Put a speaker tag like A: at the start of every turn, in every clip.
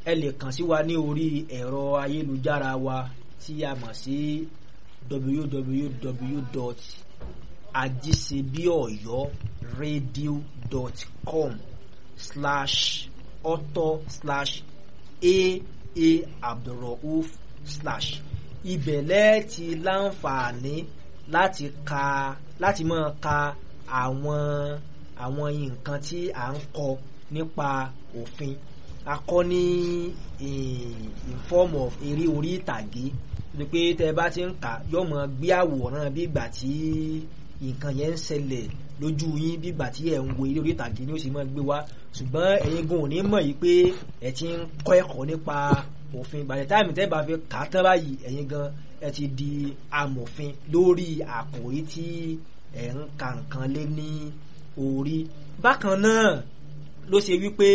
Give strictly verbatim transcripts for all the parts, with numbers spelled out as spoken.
A: ẹ lè kàn sí wa ní orí ẹ̀rọ ayélujára wa tí a mọ̀ sí w w w dot ajisebiyoyoradio dot com slash author slash a a abdulrauf slash ibẹ̀ lẹ́ẹ̀ ti láǹfààní láti ka láti máa ka àwọn àwọn nǹkan tí à ń kọ nípa òfin a kọ́ ní in form of eré orí ìtàgé ni pé tẹ́ bá ti ń kà yóò máa gbé àwòrán bí ìgbà tí nǹkan yẹn ń ṣẹlẹ̀ lójú yín bí ìgbà tí ẹ̀ ń wo eré orí ìtàgé ni ó sì máa gbé wá ṣùgbọ́n ẹ̀yin gan ò ní mọ̀ yìí pé ẹ̀ ti ń kọ́ ẹ̀kọ́ nípa òfin by the time tẹ́ bá fi kà á tán báyìí ẹ̀yin gan ẹ ti di amòfin lórí àkòrí tí ẹ̀ ń ka nǹkan lé ní orí. Bákan náà ló ṣe wípé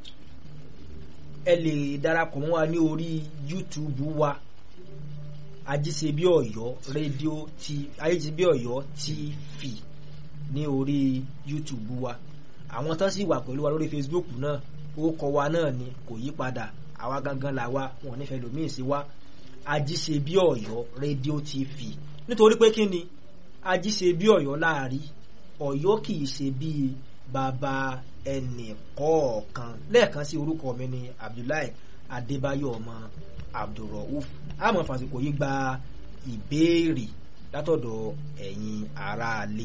A: ẹ lè darapọ̀ mọ́ wa ní orí YouTube wa Ajíṣebíọ̀yọ́ rédíò ti Ajíṣebíọ̀yọ́ T V ní orí YouTube wa. Àwọn tán sì wà pẹ̀lú wa lórí Facebook náà orúkọ wa náà ni kò yí padà àwa gangan là wa wọn nífẹ̀ẹ́ lòmíì sí wa Ajíṣebíọ̀yọ́ rédíò T V nítorí pé kí ni Ajíṣebíọ̀yọ́ láàrí Ọ̀yọ́ kì í ṣe bíi bàbá ẹnì kọ̀ọ̀kan. Lẹ́ẹ̀kan sí orúkọ mi ni Abdullahi Adébáyọ̀ ọmọ Abdulrauf. A máa fàsìkò yìí gba ìbéèrè látọ̀dọ̀ ẹ̀yin aráalé.